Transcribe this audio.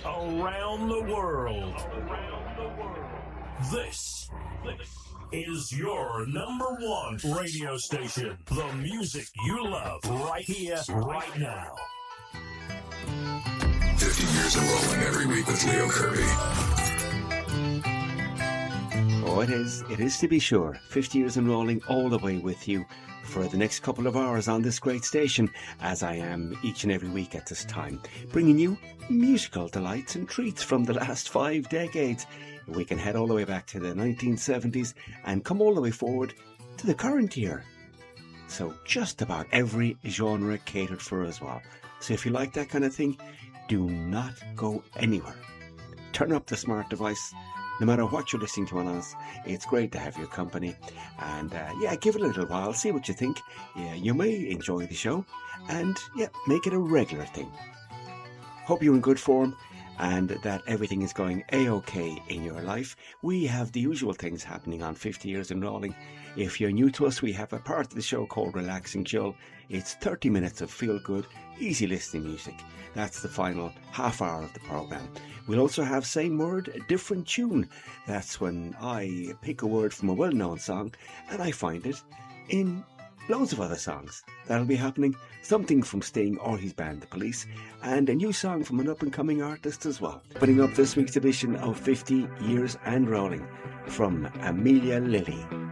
around the world. This is your number one radio station. The music you love right here, right now. 50 years of rolling every week with Leo Kirby. Oh, it is to be sure. 50 years and rolling all the way with you for the next couple of hours on this great station, as I am each and every week at this time, bringing you musical delights and treats from the last 5 decades. We can head all the way back to the 1970s and come all the way forward to the current year. So just about every genre catered for as well. So if you like that kind of thing, do not go anywhere. Turn up the smart device. No matter what you're listening to on us, it's great to have your company. And give it a little while, see what you think. Yeah, you may enjoy the show. And make it a regular thing. Hope you're in good form and that everything is going A-OK in your life. We have the usual things happening on 50 Years and Rolling. If you're new to us, we have a part of the show called Relax and Chill. It's 30 minutes of feel-good, easy listening music. That's the final half hour of the programme. We'll also have Same Word, Different Tune. That's when I pick a word from a well-known song and I find it in loads of other songs. That'll be happening. Something from Sting or his band The Police, and a new song from an up-and-coming artist as well. Opening up this week's edition of 50 Years and Rolling from Amelia Lilly.